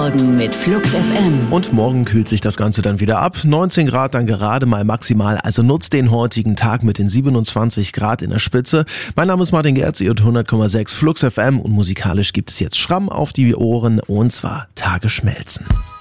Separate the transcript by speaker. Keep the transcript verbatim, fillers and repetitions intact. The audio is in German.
Speaker 1: Morgen mit Flux F M.
Speaker 2: Und morgen kühlt sich das Ganze dann wieder ab. neunzehn Grad dann gerade mal maximal. Also nutzt den heutigen Tag mit den siebenundzwanzig Grad in der Spitze. Mein Name ist Martin Gerz, ihr hört hundert Komma sechs Flux F M und musikalisch gibt es jetzt Schramm auf die Ohren und zwar Tage schmelzen.